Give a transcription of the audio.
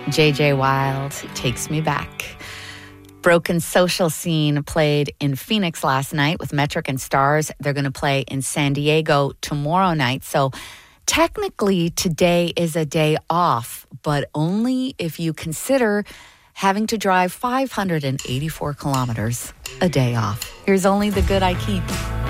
J.J. Wild, Takes Me Back. Broken Social Scene played in Phoenix last night with Metric and Stars. They're going to play in San Diego tomorrow night. So technically today is a day off, but only if you consider having to drive 584 kilometers a day off. Here's Only the Good I Keep.